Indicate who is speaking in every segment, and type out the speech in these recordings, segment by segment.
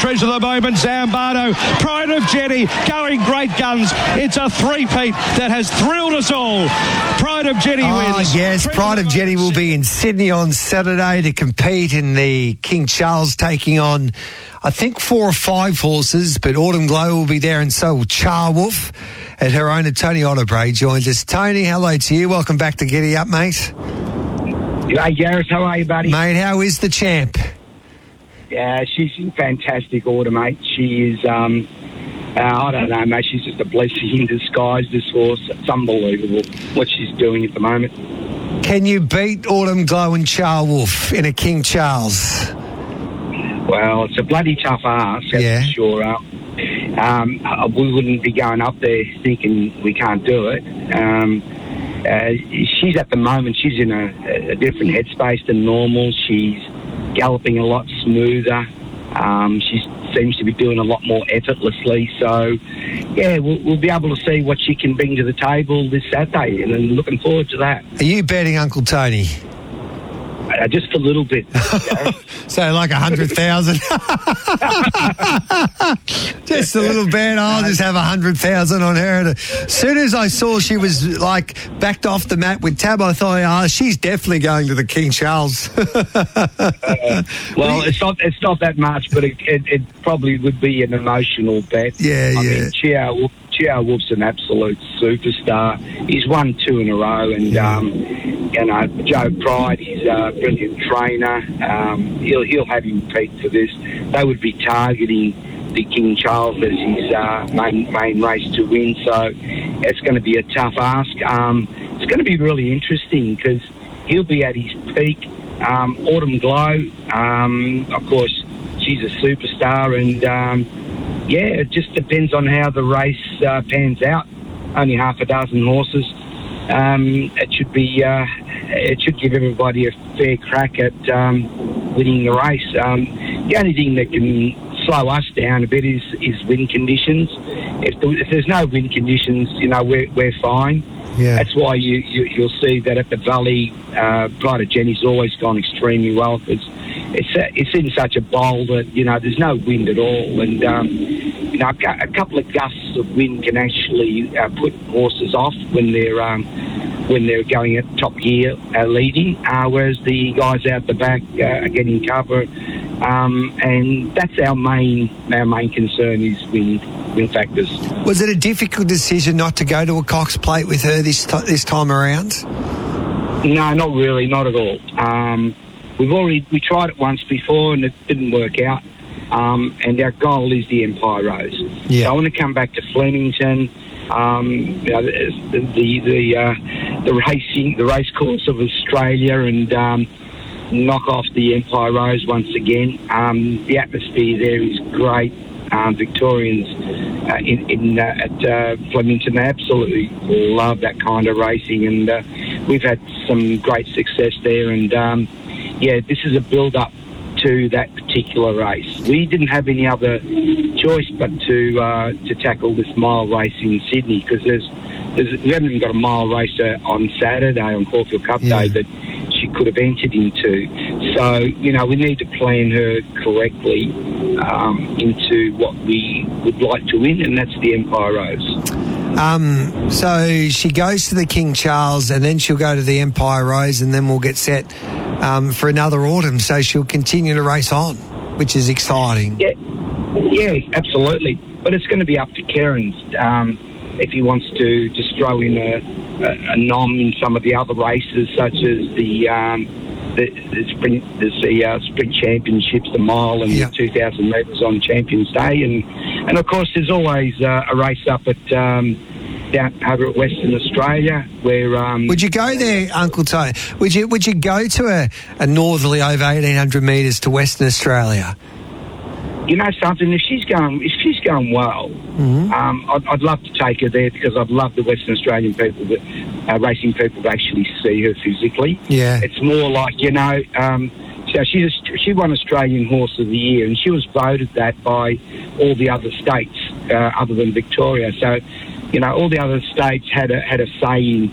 Speaker 1: treasure of the moment, Zambado. Pride of Jenny going great guns. It's a three-peat that has thrilled us all. Pride of Jenny wins.
Speaker 2: Yes, Pride of Jenny will be in Sydney on Saturday to compete in the King Charles, taking on, I think, 4 or 5 horses, but Autumn Glow will be there, and so will Charwolf. And her owner, Tony Otterbray, joins us. Tony, hello to you. Welcome back to Giddy Up, mate.
Speaker 3: Hey, Gareth, how are you, buddy?
Speaker 2: Mate, how is the champ?
Speaker 3: Yeah, she's in fantastic order, mate. She is, I don't know, mate, she's just a blessing in disguise, this horse. It's unbelievable what she's doing at the moment.
Speaker 2: Can you beat Autumn Glow and Charwolf in a King Charles?
Speaker 3: Well, it's a bloody tough ask, that's for sure. We wouldn't be going up there thinking we can't do it. She's at the moment, she's in a different headspace than normal. She's galloping a lot smoother. She seems to be doing a lot more effortlessly. So, yeah, we'll be able to see what she can bring to the table this Saturday, and I'm looking forward to that.
Speaker 2: Are you betting Uncle Tony?
Speaker 3: Just a little bit.
Speaker 2: So like 100,000? Just a little bet. I'll just have 100,000 on her. As soon as I saw she was like backed off the mat with Tab, I thought, she's definitely going to the King Charles.
Speaker 3: Well, it's not that much, but it probably would be an emotional bet.
Speaker 2: I
Speaker 3: mean, Chia Wolf's an absolute superstar. He's won 2 in a row, and Joe Pride, he's a brilliant trainer. He'll have him peak for this. They would be targeting the King Charles as his main race to win, so it's going to be a tough ask. It's going to be really interesting because he'll be at his peak. Autumn Glow, of course, she's a superstar, and it just depends on how the race pans out. Only half a dozen horses. It should give everybody a fair crack at winning the race. The only thing that can slow us down a bit is wind conditions. If there's no wind conditions, we're fine.
Speaker 2: Yeah.
Speaker 3: That's why you'll see that at the Valley, Pride of Jenny's always gone extremely well, because it's in such a bowl that there's no wind at all, and a couple of gusts of wind can actually put horses off when they're going at top gear leading, whereas the guys out the back are getting cover, and that's our main concern is wind factors.
Speaker 2: Was it a difficult decision not to go to a Cox Plate with her this time around?
Speaker 3: No, not really, not at all. We tried it once before and it didn't work out. And our goal is the Empire Rose.
Speaker 2: Yeah.
Speaker 3: So I want to come back to Flemington, the race course of Australia, and knock off the Empire Rose once again. The atmosphere there is great. Victorians at Flemington absolutely love that kind of racing, and we've had some great success there. And this is a build-up to that particular race. We didn't have any other choice but to tackle this mile race in Sydney, because we haven't even got a mile race on Saturday on Caulfield Cup Day that she could have entered into. So, we need to plan her correctly into what we would like to win, and that's the Empire Rose.
Speaker 2: So she goes to the King Charles, and then she'll go to the Empire Rose, and then we'll get set for another autumn. So she'll continue to race on, which is exciting.
Speaker 3: Yeah, absolutely. But it's going to be up to Kerins if he wants to just throw in a nom in some of the other races, such as the sprint championships, the mile, and the 2,000 metres on Champions Day, and of course there's always a race up at down over at Western Australia where.
Speaker 2: Would you go there, Uncle Tony? Would you go to a northerly over 1,800 metres to Western Australia?
Speaker 3: You know something? If she's going well, I'd love to take her there, because I'd love the Western Australian people, racing people, to actually see her physically.
Speaker 2: Yeah,
Speaker 3: it's more like so she won Australian Horse of the Year, and she was voted that by all the other states other than Victoria. So, all the other states had a say in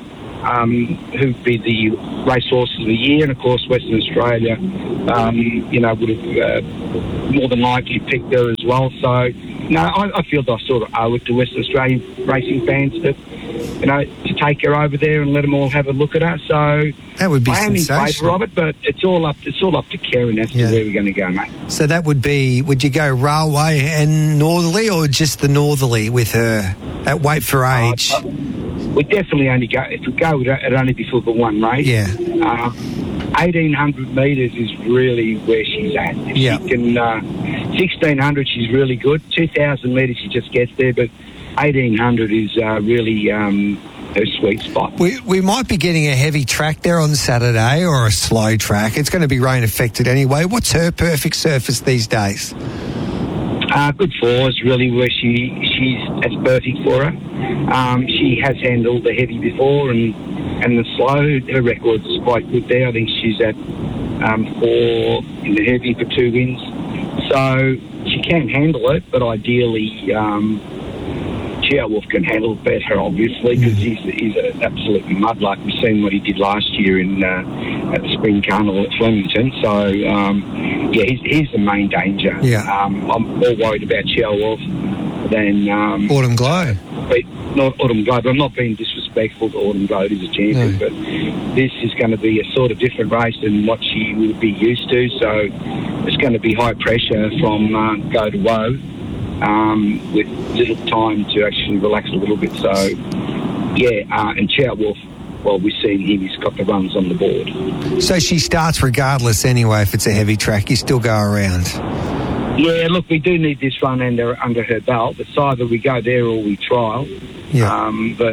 Speaker 3: who'd be the racehorses of the year, and of course Western Australia, would have more than likely picked her as well. So, I feel I sort of owe it to Western Australian racing fans to take her over there and let them all have a look at her. So
Speaker 2: that would be
Speaker 3: I am in favour of it, but it's all up to Karen as to where we're going to go, mate.
Speaker 2: So that would you go Railway and Northerly, or just the Northerly with her at Weight for Age?
Speaker 3: We definitely only go, if we go, it'd only be for the one race.
Speaker 2: Yeah.
Speaker 3: 1,800 metres is really where she's at. If she can, 1,600 she's really good. 2,000 metres she just gets there, but 1,800 is really her sweet spot.
Speaker 2: We might be getting a heavy track there on Saturday, or a slow track. It's going to be rain affected anyway. What's her perfect surface these days?
Speaker 3: Good fours, really, where that's perfect for her. She has handled the heavy before and the slow. Her record's quite good there. I think she's at 4 in the heavy for 2 wins. So she can handle it, but ideally Wolf can handle it better, obviously, because he's an absolute mudlark. We've seen what he did last year at the Spring Carnival at Flemington. So, he's the main danger. Yeah. I'm more worried about Wolf than
Speaker 2: Autumn Glow.
Speaker 3: Not Autumn Glow, but I'm not being disrespectful to Autumn Glow as a champion, but this is going to be a sort of different race than what she would be used to. So it's going to be high pressure from go to woe. With little time to actually relax a little bit. So, and Wolf, well, we've seen him, he's got the runs on the board.
Speaker 2: So she starts regardless anyway. If it's a heavy track, you still go around.
Speaker 3: Yeah, look, we do need this run under her belt. It's either we go there or we trial. Yeah.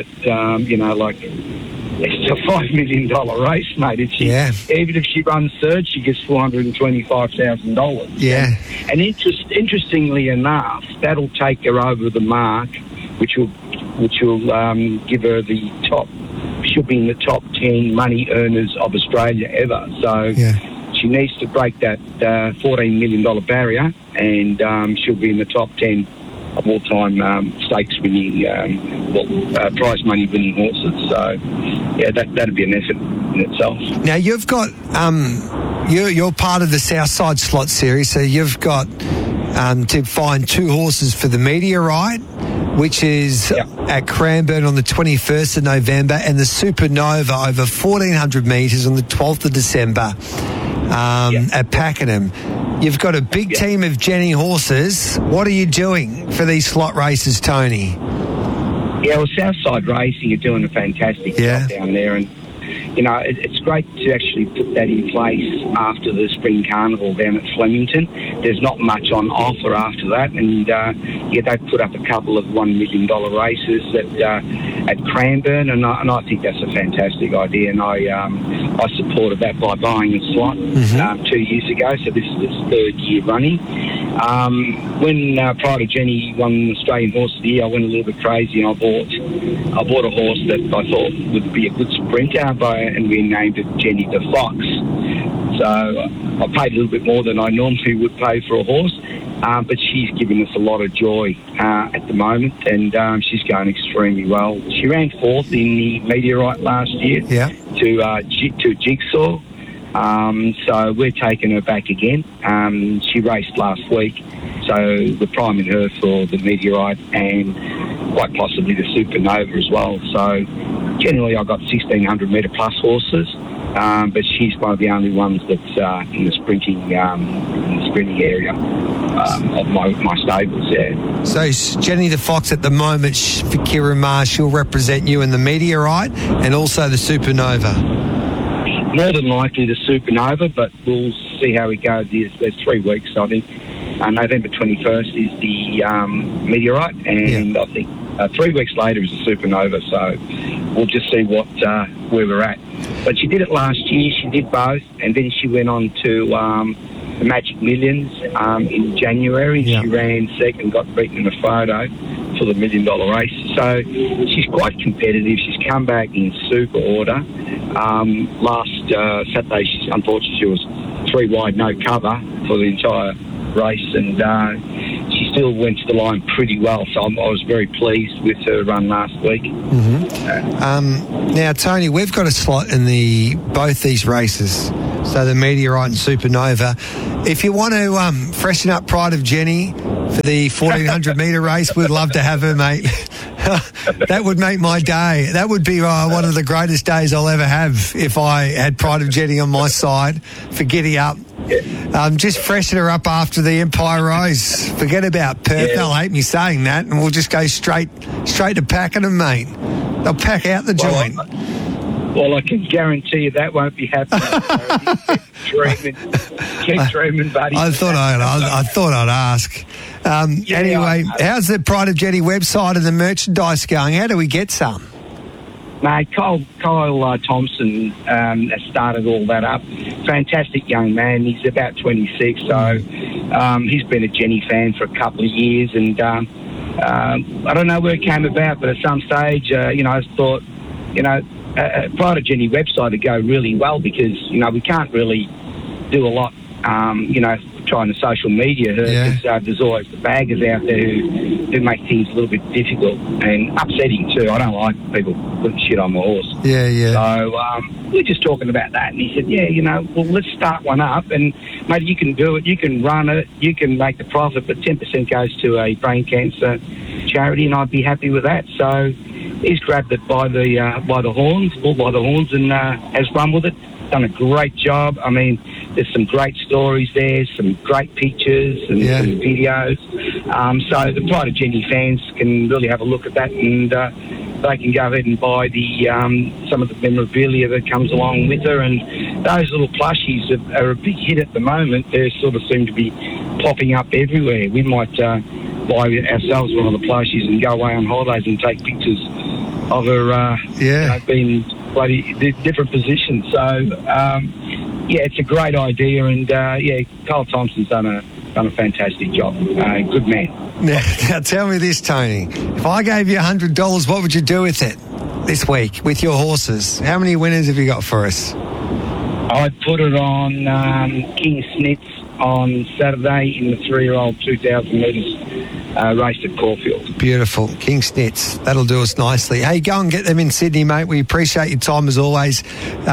Speaker 3: It's a $5 million race, mate. Even if she runs third, she gets $425,000.
Speaker 2: Yeah.
Speaker 3: And interestingly enough, that'll take her over the mark, which will give her the top. She'll be in the top 10 money earners of Australia ever. So she needs to break that $14 million barrier, and she'll be in the top 10 of all-time stakes-winning, prize money-winning horses. So, that'd be an effort in itself.
Speaker 2: Now, you've got you're part of the Southside Slot Series, so you've got to find 2 horses for the Meteorite, which is at Cranbourne on the 21st of November, and the Supernova over 1,400 metres on the 12th of December at Pakenham. You've got a big team of Jenny horses. What are you doing for these slot races, Tony?
Speaker 3: Yeah, well, Southside Racing are doing a fantastic job down there, and it's great to actually put that in place after the Spring Carnival down at Flemington. There's not much on offer after that, and they've put up a couple of $1 million races at Cranbourne, and I think that's a fantastic idea, and I supported that by buying a slot 2 years ago, so this is its 3rd year running. When prior to Jenny won Australian Horse of the Year, I went a little bit crazy, and I bought a horse that I thought would be a good sprinter, and we named it Jenny the Fox. So I paid a little bit more than I normally would pay for a horse, but she's giving us a lot of joy at the moment, and she's going extremely well. She ran 4th in the Meteorite last year to Jigsaw. So we're taking her back again. She raced last week, so we're priming her for the Meteorite and quite possibly the Supernova as well. So generally I've got 1,600 metre plus horses, but she's one of the only ones that's in the sprinting area of my stables.
Speaker 2: So Jenny the Fox at the moment for Kieran Marsh, she'll represent you in the Meteorite and also the Supernova.
Speaker 3: More than likely the Supernova, but we'll see how we go. There's 3 weeks, I think. November 21st is the Meteorite, and I think 3 weeks later is the Supernova. So we'll just see where we're at. But she did it last year. She did both, and then she went on to the Magic Millions in January. She ran second, got beaten in a photo for the $1 million race. So she's quite competitive. She's come back in super order. Last Saturday, unfortunately, she was 3 wide, no cover for the entire race, and she's still went to the line pretty well. So I was very pleased with her run last week.
Speaker 2: Now, Tony, we've got a slot in both these races, so the Meteorite and Supernova. If you want to freshen up Pride of Jenny for the 1400 metre race, we'd love to have her, mate. That would make my day. That would be one of the greatest days I'll ever have if I had Pride of Jenny on my side for Giddy Up. Just freshen her up after the Empire Rose. Forget about Perth. They'll hate me saying that, and we'll just go straight to Pakenham, mate. They'll pack out the joint.
Speaker 3: Well, I can guarantee you that won't be happening. Keep dreaming, buddy.
Speaker 2: I thought I'd ask. Anyway, how's the Pride of Jenny website and the merchandise going? How do we get some?
Speaker 3: Mate, Kyle Thompson has started all that up. Fantastic young man. He's about 26, so he's been a Jenny fan for a couple of years. And I don't know where it came about, but at some stage, I thought, Pride of Jenny website would go really well because, we can't really do a lot, trying to social media her because there's always the baggers out there who make things a little bit difficult and upsetting too. I don't like people putting shit on my horse. So we're just talking about that, and he said, well, let's start one up, and maybe you can do it, you can run it, you can make the profit, but 10% goes to a brain cancer charity, and I'd be happy with that. So he's grabbed it by the horns, and has run with it. Done a great job. I mean, there's some great stories there, some great pictures and some videos. So the Pride of Jenny fans can really have a look at that, and they can go ahead and buy some of the memorabilia that comes along with her. And those little plushies are a big hit at the moment. They sort of seem to be popping up everywhere. We might buy ourselves one of the plushies and go away on holidays and take pictures of her being bloody different positions. So it's a great idea, and Kyle Thompson's done a fantastic job. Good man.
Speaker 2: Now tell me this, Tony. If I gave you $100, what would you do with it this week with your horses? How many winners have you got for us?
Speaker 3: I'd put it on King Snitz on Saturday in the 3-year-old 2,000 metres race at Caulfield.
Speaker 2: Beautiful. King Snitz. That'll do us nicely. Hey, go and get them in Sydney, mate. We appreciate your time as always.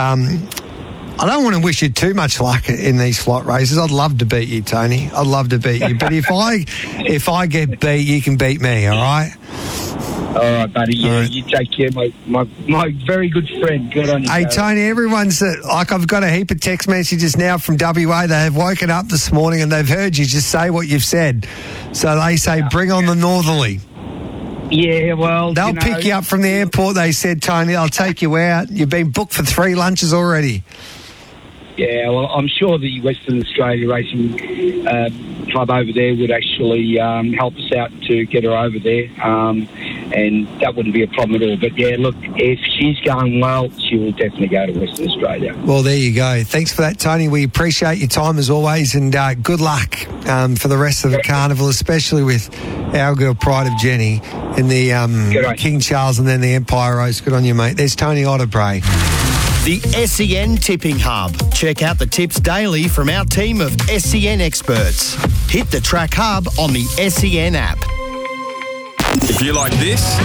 Speaker 2: I don't want to wish you too much luck in these slot races. I'd love to beat you, Tony. I'd love to beat you. But if I get beat, you can beat me, all right?
Speaker 3: All right, buddy. Yeah, you take care, my very good friend. Good on you.
Speaker 2: Hey, Tony, everyone's I've got a heap of text messages now from WA. They have woken up this morning and they've heard you just say what you've said. So they say, bring on the Northerly.
Speaker 3: Yeah, well,
Speaker 2: they'll pick you up from the airport. They said, Tony, I'll take you out. You've been booked for 3 lunches already.
Speaker 3: Yeah, well, I'm sure the Western Australia Racing Club over there would actually help us out to get her over there, and that wouldn't be a problem at all. But yeah, look, if she's going well, she will definitely go to Western Australia.
Speaker 2: Well, there you go. Thanks for that, Tony. We appreciate your time as always, and good luck for the rest of the carnival, especially with our girl Pride of Jenny in the King Charles and then the Empire Rose. Good on you, mate. There's Tony Otterbray.
Speaker 4: The SEN Tipping Hub. Check out the tips daily from our team of SEN experts. Hit the Track Hub on the SEN app.
Speaker 5: If you like this,